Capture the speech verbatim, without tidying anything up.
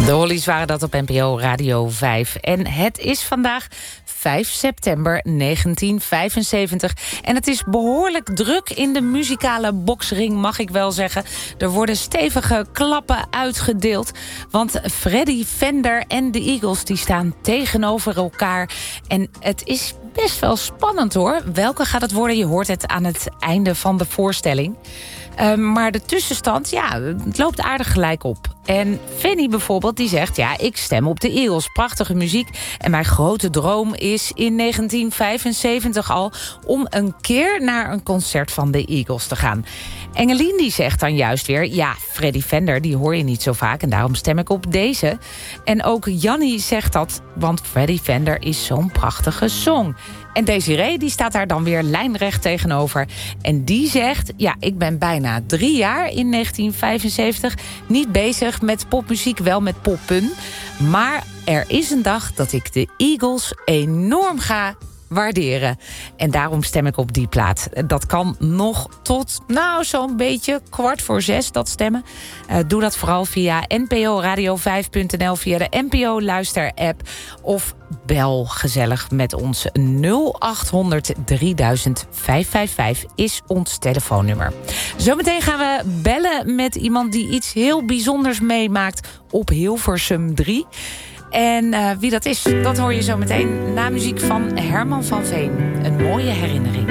De Hollies waren dat op N P O Radio vijf. En het is vandaag vijf september negentien vijfenzeventig. En het is behoorlijk druk in de muzikale boksring, mag ik wel zeggen. Er worden stevige klappen uitgedeeld. Want Freddy Fender en de Eagles die staan tegenover elkaar. En het is best wel spannend, hoor. Welke gaat het worden? Je hoort het aan het einde van de voorstelling. Uh, maar de tussenstand, ja, het loopt aardig gelijk op. En Fanny bijvoorbeeld, die zegt, ja, ik stem op de Eagles. Prachtige muziek. En mijn grote droom is in negentien vijfenzeventig al om een keer naar een concert van de Eagles te gaan. Engelien die zegt dan juist weer, ja, Freddy Fender, die hoor je niet zo vaak en daarom stem ik op deze. En ook Jannie zegt dat, want Freddy Fender is zo'n prachtige song. En Desiree, die staat daar dan weer lijnrecht tegenover. En die zegt, ja, ik ben bijna drie jaar in negentien vijfenzeventig... niet bezig met popmuziek, wel met poppen. Maar er is een dag dat ik de Eagles enorm ga waarderen. En daarom stem ik op die plaat. Dat kan nog tot, nou, zo'n beetje kwart voor zes, dat stemmen. Uh, doe dat vooral via N P O radio vijf punt n l, via de N P O Luister-app. Of bel gezellig met ons. nul acht honderd drieduizend vijfhonderdvijfenvijftig is ons telefoonnummer. Zometeen gaan we bellen met iemand die iets heel bijzonders meemaakt op Hilversum drie. En uh, wie dat is, dat hoor je zo meteen na muziek van Herman van Veen. Een mooie herinnering.